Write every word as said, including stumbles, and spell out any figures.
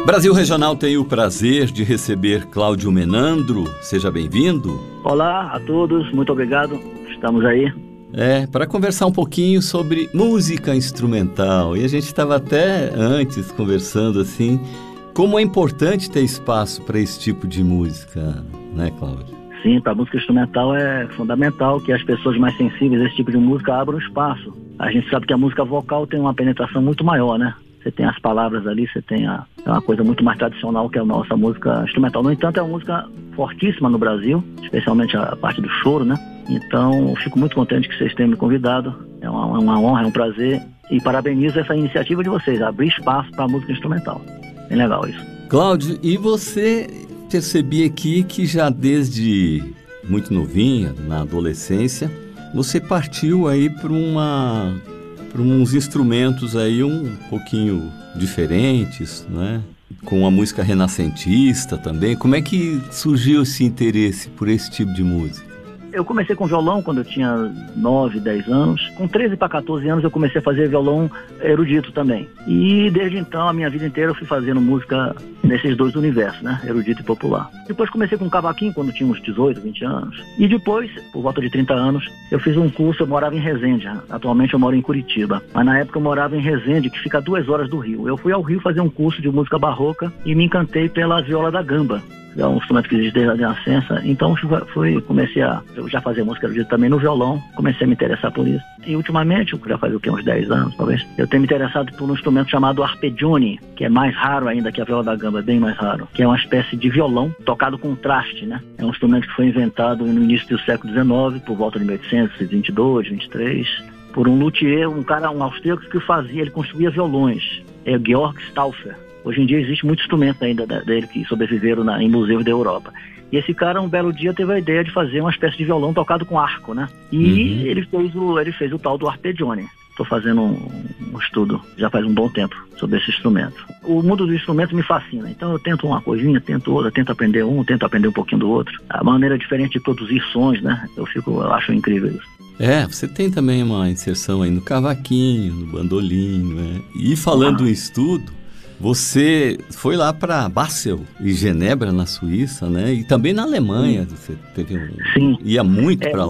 Brasil Regional tem o prazer de receber Cláudio Menandro. Seja bem-vindo. Olá a todos, muito obrigado. Estamos aí. É, para conversar um pouquinho sobre música instrumental. E a gente estava até antes conversando assim, como é importante ter espaço para esse tipo de música, né, Cláudio? Sim, para a música instrumental é fundamental que as pessoas mais sensíveis a esse tipo de música abram espaço. A gente sabe que a música vocal tem uma penetração muito maior, né? Você tem as palavras ali, você tem a, é uma coisa muito mais tradicional que a nossa música instrumental. No entanto, é uma música fortíssima no Brasil, especialmente a parte do choro, né? Então, eu fico muito contente que vocês tenham me convidado. É uma, uma honra, é um prazer. E parabenizo essa iniciativa de vocês, abrir espaço para a música instrumental. Bem legal isso. Cláudio, e você percebi aqui que já desde muito novinha, na adolescência, você partiu aí para uma... para uns instrumentos aí um pouquinho diferentes, né? Com a música renascentista também. Como é que surgiu esse interesse por esse tipo de música? Eu comecei com violão quando eu tinha nove, dez anos. Com treze para quatorze anos eu comecei a fazer violão erudito também. E desde então, a minha vida inteira eu fui fazendo música nesses dois universos, né? Erudito e popular. Depois comecei com cavaquinho quando tinha uns dezoito, vinte anos. E depois, por volta de trinta anos, eu fiz um curso, eu morava em Resende. Atualmente eu moro em Curitiba. Mas na época eu morava em Resende, que fica a duas horas do Rio. Eu fui ao Rio fazer um curso de música barroca e me encantei pela viola da gamba. É um instrumento que existe desde a nascença. Então fui, comecei a... Eu já fazia música erudita também no violão. Comecei a me interessar por isso. E ultimamente, já faz o quê? Uns dez anos, talvez. Eu tenho me interessado por um instrumento chamado arpeggione, que é mais raro ainda que a viola da gamba, é bem mais raro. Que é uma espécie de violão tocado com traste, né? É um instrumento que foi inventado no início do século dezenove, por volta de mil oitocentos e vinte e dois, vinte e três, por um luthier, um cara, um austríaco que fazia, ele construía violões. É o Georg Stauffer. Hoje em dia existe muitos instrumentos ainda dele que sobreviveram na, em museus da Europa. E esse cara, um belo dia, teve a ideia de fazer uma espécie de violão tocado com arco, né? E uhum. ele, fez o, ele fez o tal do arpeggione. Estou fazendo um, um estudo, já faz um bom tempo, sobre esse instrumento. O mundo dos instrumentos me fascina. Então eu tento uma coisinha, tento outra, tento aprender um, tento aprender um pouquinho do outro. A maneira diferente de produzir sons, né? Eu, fico, eu acho incrível isso. É, você tem também uma inserção aí no cavaquinho, no bandolim, né? E falando ah. em estudo, você foi lá para Basel e Genebra, na Suíça, né? E também na Alemanha. Sim. Você teve um... Sim. ia muito é, para lá.